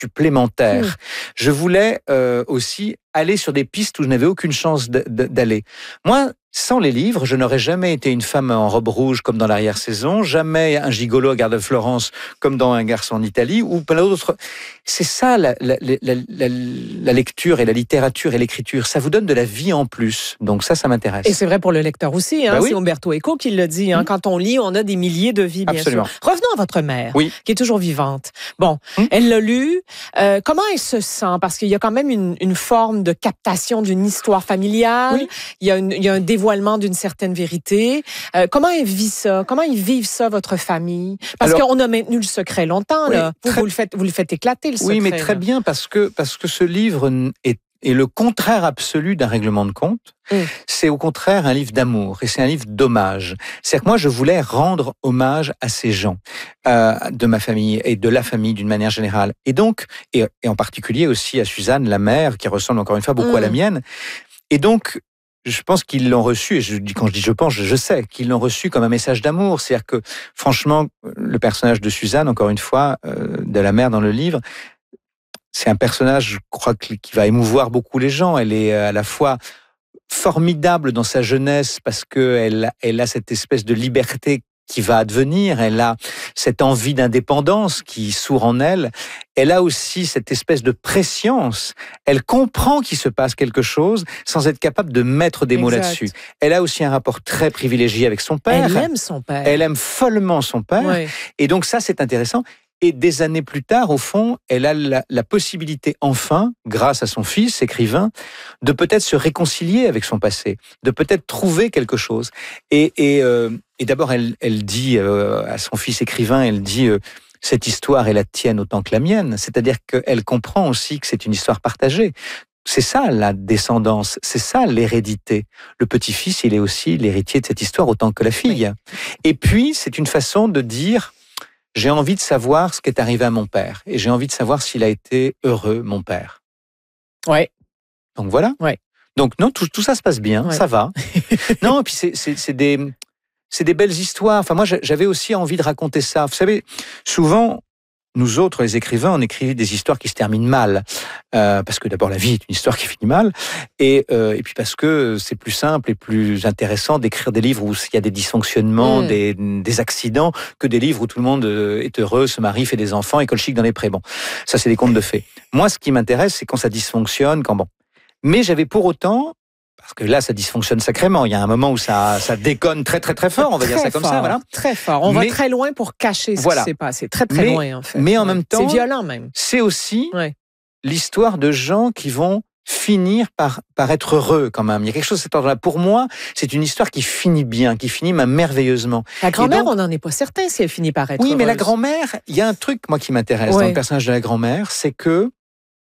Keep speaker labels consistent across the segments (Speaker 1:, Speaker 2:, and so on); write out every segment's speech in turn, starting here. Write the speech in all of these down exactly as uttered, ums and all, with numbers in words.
Speaker 1: supplémentaire.
Speaker 2: Mmh.
Speaker 1: Je voulais euh, aussi aller sur des pistes où je n'avais aucune chance de, de, d'aller. Moi, sans les livres, je n'aurais jamais été une femme en robe rouge comme dans l'arrière-saison, jamais un gigolo à Gare de Florence comme dans Un garçon en Italie, ou plein d'autres. C'est ça la, la, la, la, la lecture et la littérature et l'écriture. Ça vous donne de la vie en plus. Donc ça, ça m'intéresse.
Speaker 2: Et c'est vrai pour le lecteur aussi. Hein?
Speaker 1: Ben oui.
Speaker 2: C'est Umberto Eco qui le dit. Hein? Mmh. Quand on lit, on a des milliers de vies, bien
Speaker 1: Absolument.
Speaker 2: sûr. Revenons à votre mère,
Speaker 1: oui.
Speaker 2: qui est toujours vivante. Bon,
Speaker 1: mmh.
Speaker 2: elle l'a lu. Euh, comment elle se sent? Parce qu'il y a quand même une, une forme de captation d'une histoire familiale.
Speaker 1: Oui.
Speaker 2: Il y a une, il y a un dévoilement d'une certaine vérité. Euh, comment elle vit ça? Comment ils vivent ça, votre famille? Parce Alors, qu'on a maintenu le secret longtemps.
Speaker 1: Oui,
Speaker 2: là. Vous,
Speaker 1: très...
Speaker 2: vous, le faites, vous le faites éclater, le secret.
Speaker 1: Oui, mais très
Speaker 2: là.
Speaker 1: bien, parce que, parce que ce livre est, est le contraire absolu d'un règlement de compte. Mm. C'est au contraire un livre d'amour et c'est un livre d'hommage. C'est-à-dire que moi, je voulais rendre hommage à ces gens euh, de ma famille et de la famille d'une manière générale. Et donc, et, et en particulier aussi à Suzanne, la mère, qui ressemble encore une fois beaucoup mm. à la mienne. Et donc, je pense qu'ils l'ont reçu, et je dis, quand je dis je pense, je sais qu'ils l'ont reçu comme un message d'amour. C'est-à-dire que, franchement, le personnage de Suzanne, encore une fois, euh, de la mère dans le livre, c'est un personnage, je crois, qui va émouvoir beaucoup les gens. Elle est à la fois formidable dans sa jeunesse parce qu'elle elle a cette espèce de liberté qui va advenir, elle a cette envie d'indépendance qui sourd en elle, elle a aussi cette espèce de prescience, elle comprend qu'il se passe quelque chose sans être capable de mettre des mots exact. Là-dessus. Elle a aussi un rapport très privilégié avec son père.
Speaker 2: Elle aime son père.
Speaker 1: Elle aime follement son père, oui. Et donc ça c'est intéressant. Et des années plus tard, au fond, elle a la, la possibilité, enfin, grâce à son fils, écrivain, de peut-être se réconcilier avec son passé, de peut-être trouver quelque chose. Et, et, euh, et d'abord, elle, elle dit euh, à son fils écrivain, elle dit euh, « cette histoire est la tienne autant que la mienne ». C'est-à-dire qu'elle comprend aussi que c'est une histoire partagée. C'est ça la descendance, c'est ça l'hérédité. Le petit-fils, il est aussi l'héritier de cette histoire autant que la fille. Oui. Et puis, c'est une façon de dire... J'ai envie de savoir ce qui est arrivé à mon père. Et j'ai envie de savoir s'il a été heureux, mon père.
Speaker 2: Ouais.
Speaker 1: Donc voilà.
Speaker 2: Ouais.
Speaker 1: Donc non, tout, tout ça se passe bien, ouais. Ça va. Non, et puis c'est, c'est, c'est, des, c'est des belles histoires. Enfin, moi, j'avais aussi envie de raconter ça. Vous savez, souvent, nous autres, les écrivains, on écrit des histoires qui se terminent mal. Euh, parce que d'abord, la vie est une histoire qui finit mal. Et, euh, et puis parce que c'est plus simple et plus intéressant d'écrire des livres où il y a des dysfonctionnements, mmh. des, des accidents, que des livres où tout le monde est heureux, se marie, fait des enfants et colle chic dans les prés. Bon, ça, c'est des contes de fées. Moi, ce qui m'intéresse, c'est quand ça dysfonctionne, quand bon. Mais j'avais pour autant... Parce que là, ça dysfonctionne sacrément. Il y a un moment où ça, ça déconne très, très, très fort. On va
Speaker 2: très
Speaker 1: dire ça comme
Speaker 2: fort,
Speaker 1: ça, voilà.
Speaker 2: Très fort. On mais, va très loin pour cacher ce voilà. qui s'est passé. Très, très
Speaker 1: mais,
Speaker 2: loin, en fait.
Speaker 1: Mais en
Speaker 2: ouais.
Speaker 1: même temps,
Speaker 2: c'est violent même.
Speaker 1: C'est aussi
Speaker 2: ouais.
Speaker 1: l'histoire de gens qui vont finir par, par être heureux quand même. Il y a quelque chose de cet ordre-là. Pour moi, c'est une histoire qui finit bien, qui finit même merveilleusement.
Speaker 2: La grand-mère, donc, on n'en est pas certain si elle finit par être
Speaker 1: oui,
Speaker 2: heureuse.
Speaker 1: Mais la grand-mère, il y a un truc, moi, qui m'intéresse ouais. dans le personnage de la grand-mère, c'est que...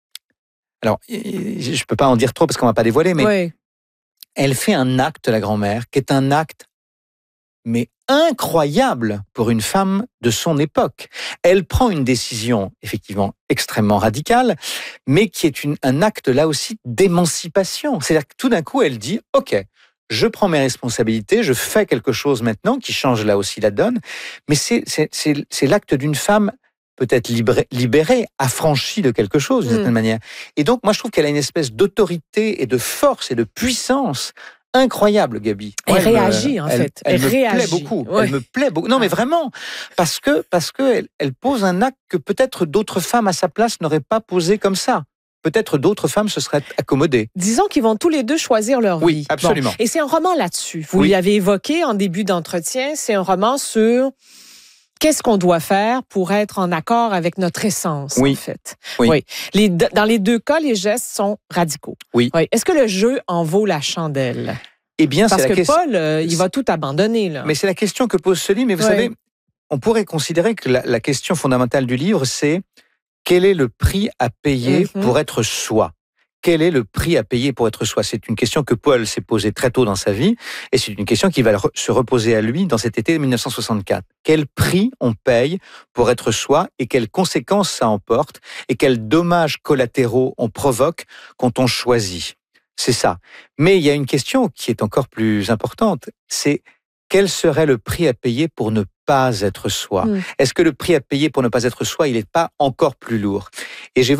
Speaker 1: Alors, je ne peux pas en dire trop parce qu'on ne va pas dévoiler, mais...
Speaker 2: Ouais.
Speaker 1: Elle fait un acte, la grand-mère, qui est un acte, mais incroyable pour une femme de son époque. Elle prend une décision, effectivement, extrêmement radicale, mais qui est une, un acte, là aussi, d'émancipation. C'est-à-dire que tout d'un coup, elle dit, « Ok, je prends mes responsabilités, je fais quelque chose maintenant qui change là aussi la donne, mais c'est, c'est, c'est, c'est l'acte d'une femme peut-être libérée, libérée, affranchie de quelque chose, d'une mmh. certaine manière. Et donc, moi, je trouve qu'elle a une espèce d'autorité et de force et de puissance incroyable, Gabi.
Speaker 2: Elle
Speaker 1: ouais,
Speaker 2: réagit,
Speaker 1: me,
Speaker 2: en
Speaker 1: elle,
Speaker 2: fait.
Speaker 1: Elle, elle me
Speaker 2: réagit.
Speaker 1: plaît beaucoup.
Speaker 2: Ouais.
Speaker 1: Elle me plaît beaucoup. Non, mais vraiment. Parce que, parce que elle, elle pose un acte que peut-être d'autres femmes à sa place n'auraient pas posé comme ça. Peut-être d'autres femmes se seraient accommodées.
Speaker 2: Disons qu'ils vont tous les deux choisir leur
Speaker 1: oui,
Speaker 2: vie.
Speaker 1: Oui, absolument.
Speaker 2: Bon. Et c'est un roman là-dessus. Vous
Speaker 1: oui.
Speaker 2: l'avez évoqué en début d'entretien. C'est un roman sur... Qu'est-ce qu'on doit faire pour être en accord avec notre essence,
Speaker 1: oui.
Speaker 2: en fait?
Speaker 1: Oui.
Speaker 2: oui. Les, dans les deux cas, les gestes sont radicaux.
Speaker 1: Oui.
Speaker 2: oui. Est-ce que le jeu en vaut la chandelle?
Speaker 1: Eh bien,
Speaker 2: Parce
Speaker 1: c'est
Speaker 2: que
Speaker 1: la question...
Speaker 2: Paul, euh, il va tout abandonner, là.
Speaker 1: Mais c'est la question que pose ce livre. Mais vous oui. savez, on pourrait considérer que la, la question fondamentale du livre, c'est quel est le prix à payer mm-hmm. pour être soi? Quel est le prix à payer pour être soi? C'est une question que Paul s'est posée très tôt dans sa vie et c'est une question qui va se reposer à lui dans cet été dix-neuf cent soixante-quatre. Quel prix on paye pour être soi et quelles conséquences ça emporte et quels dommages collatéraux on provoque quand on choisit? C'est ça. Mais il y a une question qui est encore plus importante, c'est quel serait le prix à payer pour ne pas être soi? Mmh. Est-ce que le prix à payer pour ne pas être soi, il n'est pas encore plus lourd? Et j'ai